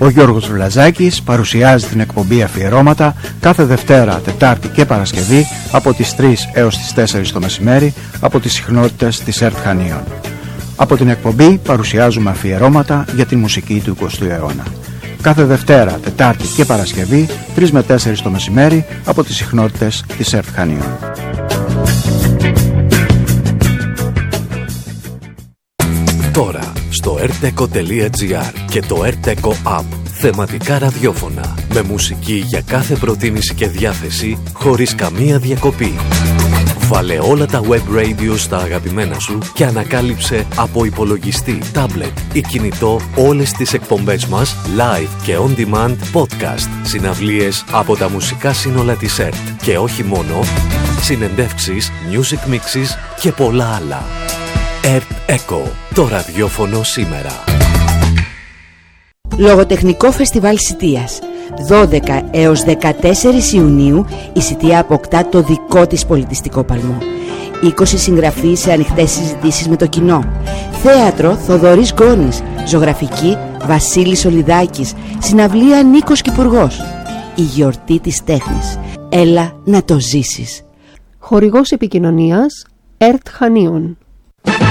Ο Γιώργος Βλαζάκης παρουσιάζει την εκπομπή Αφιερώματα κάθε Δευτέρα, Τετάρτη και Παρασκευή από τις 3 έως τις 4 το μεσημέρι από τις συχνότητες της ΕΡΤ Χανίων. Από την εκπομπή παρουσιάζουμε αφιερώματα για τη μουσική του 20ου αιώνα. Κάθε Δευτέρα, Τετάρτη και Παρασκευή 3 με 4 το μεσημέρι από τις συχνότητες της ΕΡΤ Χανίων. Τώρα στο rteco.gr και το rteco app θεματικά ραδιόφωνα με μουσική για κάθε προτίμηση και διάθεση χωρίς καμία διακοπή. Βάλε όλα τα web radio στα αγαπημένα σου και ανακάλυψε από υπολογιστή, tablet ή κινητό όλες τις εκπομπές μας live και on demand podcast, συναυλίες από τα μουσικά σύνολα της ΕΡΤ και όχι μόνο, συνεντεύξεις, music mixes και πολλά άλλα. ΕΡΤ ΕΚΟ, το ραδιόφωνο σήμερα. Λογοτεχνικό Φεστιβάλ Σιτίας. 12 έως 14 Ιουνίου η Σιτία αποκτά το δικό της πολιτιστικό παλμό. 20 συγγραφείς σε ανοιχτές συζητήσεις με το κοινό. Θέατρο Θοδωρής Γκόνης. Ζωγραφική Βασίλης Σολιδάκης. Συναυλία Νίκος Κυπουργός. Η γιορτή της τέχνης. Έλα να το ζήσεις. Χορηγός επικοινωνίας ΕΡΤ Χανίων.